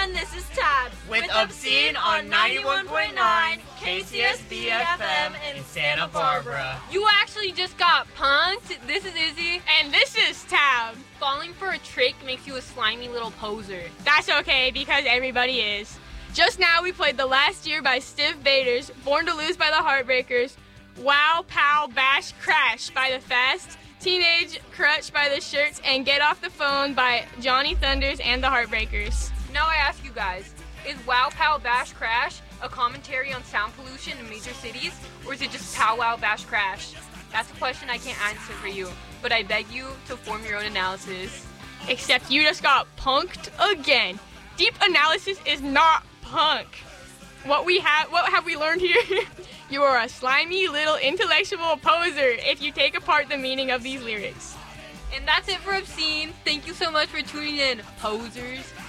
And this is Tab. With Obscene on 91.9 KCSB FM in Santa Barbara. You actually just got punked. This is Izzy. And this is Tab. Falling for a trick makes you a slimy little poser. That's okay, because everybody is. Just now we played The Last Year by Stiv Bators, Born to Lose by the Heartbreakers, Wow Pow Bash Crash by The Fast, Teenage Crutch by The Shirts, and Get Off the Phone by Johnny Thunders and the Heartbreakers. Now I ask you guys, is Wow Pow Bash Crash a commentary on sound pollution in major cities, or is it just Pow Wow Bash Crash? That's a question I can't answer for you, but I beg you to form your own analysis. Except you just got punked again. Deep analysis is not punk. What have we learned here? You are a slimy little intellectual poser if you take apart the meaning of these lyrics. And that's it for Obscene. Thank you so much for tuning in, posers.